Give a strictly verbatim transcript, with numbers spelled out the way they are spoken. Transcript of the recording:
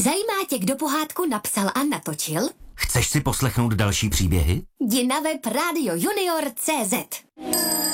Zajímá tě, kdo pohádku napsal a natočil? Chceš si poslechnout další příběhy? Jdi na web Radio Junior tečka cé zet.